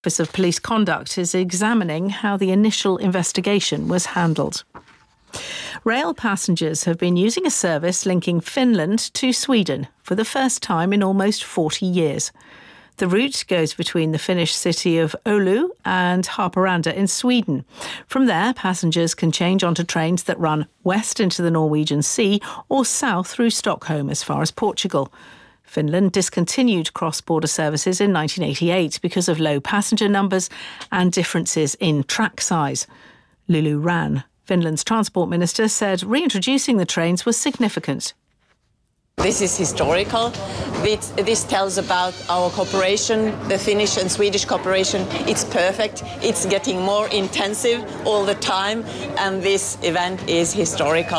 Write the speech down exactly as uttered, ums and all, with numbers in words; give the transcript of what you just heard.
Office of Police Conduct is examining how the initial investigation was handled. Rail passengers have been using a service linking Finland to Sweden for the first time in almost forty years. The route goes between the Finnish city of Oulu and Haparanda in Sweden. From there, passengers can change onto trains that run west into the Norwegian Sea or south through Stockholm as far as Portugal. Finland discontinued cross-border services in nineteen eighty-eight because of low passenger numbers and differences in track size. Lulu Ranne, Finland's transport minister, said reintroducing the trains was significant. This is historical. This, this tells about our cooperation, the Finnish and Swedish cooperation. It's perfect. It's getting more intensive all the time, and this event is historical.